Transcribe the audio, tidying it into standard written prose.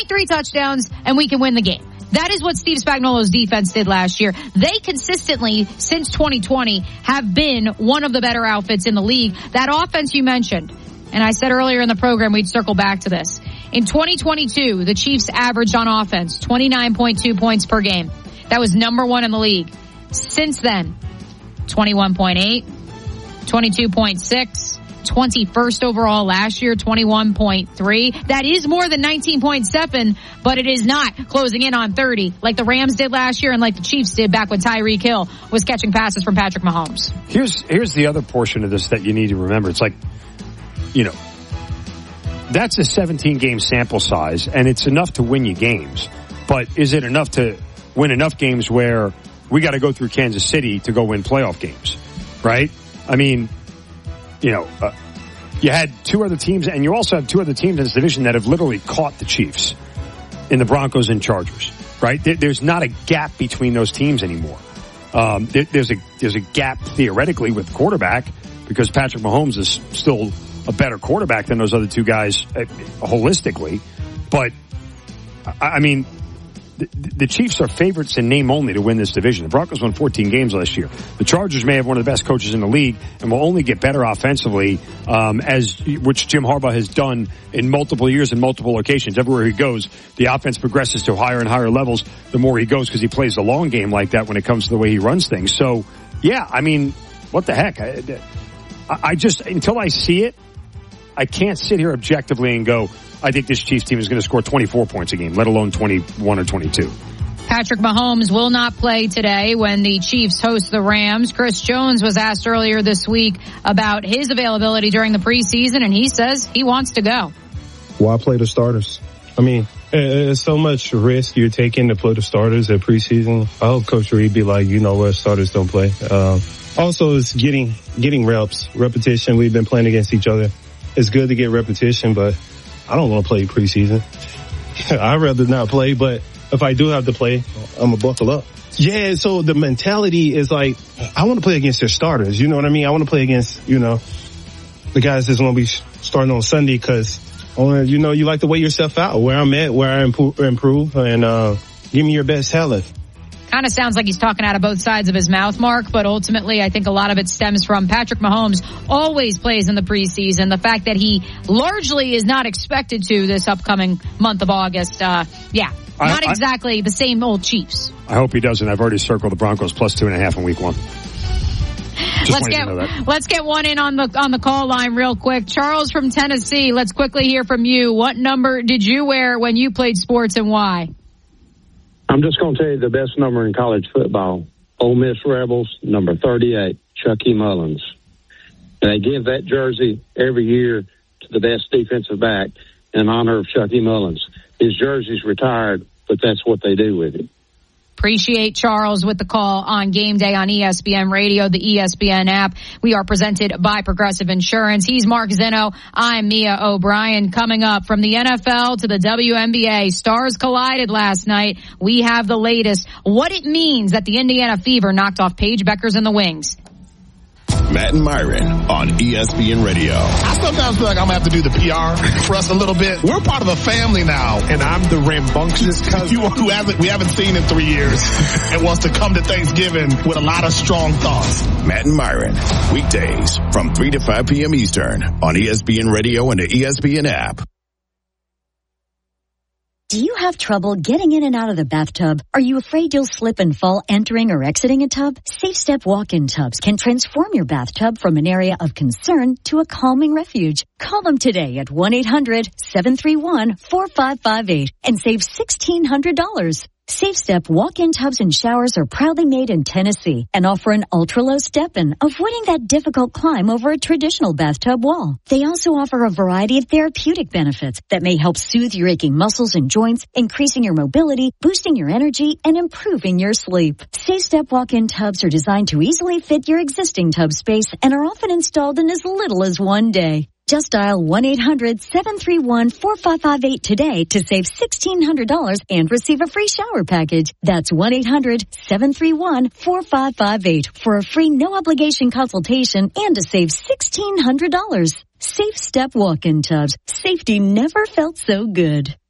get 3 touchdowns, and we can win the game. That is what Steve Spagnuolo's defense did last year. They consistently, since 2020, have been one of the better outfits in the league. That offense you mentioned, and I said earlier in the program we'd circle back to this. In 2022, the Chiefs averaged on offense 29.2 points per game. That was number 1 in the league. Since then, 21.8, 22.6, 21st overall last year, 21.3. That is more than 19.7, but it is not closing in on 30 like the Rams did last year and like the Chiefs did back when Tyreek Hill was catching passes from Patrick Mahomes. Here's the other portion of this that you need to remember. It's like, that's a 17-game sample size, and it's enough to win you games. But is it enough to win enough games where we got to go through Kansas City to go win playoff games, right? I mean, you had 2 other teams, and you also have 2 other teams in this division that have literally caught the Chiefs in the Broncos and Chargers, right? There's not a gap between those teams anymore. There's a gap theoretically with quarterback because Patrick Mahomes is still a better quarterback than those other 2 guys holistically. But, I mean, the Chiefs are favorites in name only to win this division. The Broncos won 14 games last year. The Chargers may have one of the best coaches in the league and will only get better offensively, which Jim Harbaugh has done in multiple years in multiple locations. Everywhere he goes, the offense progresses to higher and higher levels the more he goes because he plays the long game like that when it comes to the way he runs things. So, yeah, I mean, what the heck? I just, until I see it, I can't sit here objectively and go, I think this Chiefs team is going to score 24 points a game, let alone 21 or 22. Patrick Mahomes will not play today when the Chiefs host the Rams. Chris Jones was asked earlier this week about his availability during the preseason, and he says he wants to go. Why play the starters? I mean, it's so much risk you're taking to play the starters at preseason. I hope Coach Reed be like, what, starters don't play. Also, it's getting reps, repetition. We've been playing against each other. It's good to get repetition, but I don't want to play preseason. I'd rather not play, but if I do have to play, I'm going to buckle up. Yeah, so the mentality is like, I want to play against their starters. You know what I mean? I want to play against, the guys that's going to be starting on Sunday because, you like to weigh yourself out, where I'm at, where I improve, and give me your best talent. Kind of sounds like he's talking out of both sides of his mouth, Mark, but ultimately I think a lot of it stems from Patrick Mahomes always plays in the preseason. The fact that he largely is not expected to this upcoming month of August. Not exactly the same old Chiefs. I hope he doesn't. I've already circled the Broncos plus 2.5 in week 1. Let's get one in on the call line real quick. Charles from Tennessee, let's quickly hear from you. What number did you wear when you played sports and why? I'm just going to tell you the best number in college football. Ole Miss Rebels, number 38, Chucky Mullins. And they give that jersey every year to the best defensive back in honor of Chucky Mullins. His jersey's retired, but that's what they do with it. Appreciate Charles with the call on Game Day on ESPN Radio, the ESPN app. We are presented by Progressive Insurance. He's Mark Zinno. I'm Mia O'Brien. Coming up from the NFL to the WNBA, stars collided last night. We have the latest. What it means that the Indiana Fever knocked off Paige Beckers and the Wings. Matt and Myron on ESPN Radio. I sometimes feel like I'm going to have to do the PR for us a little bit. We're part of a family now. And I'm the rambunctious cousin we haven't seen in 3 years and wants to come to Thanksgiving with a lot of strong thoughts. Matt and Myron, weekdays from 3 to 5 p.m. Eastern on ESPN Radio and the ESPN app. Do you have trouble getting in and out of the bathtub? Are you afraid you'll slip and fall entering or exiting a tub? Safe Step walk-in tubs can transform your bathtub from an area of concern to a calming refuge. Call them today at 1-800-731-4558 and save $1,600. Safe Step walk-in tubs and showers are proudly made in Tennessee and offer an ultra-low step-in, avoiding that difficult climb over a traditional bathtub wall. They also offer a variety of therapeutic benefits that may help soothe your aching muscles and joints, increasing your mobility, boosting your energy, and improving your sleep. Safe Step walk-in tubs are designed to easily fit your existing tub space and are often installed in as little as 1 day. Just dial 1-800-731-4558 today to save $1,600 and receive a free shower package. That's 1-800-731-4558 for a free no-obligation consultation and to save $1,600. Safe Step walk-in tubs. Safety never felt so good.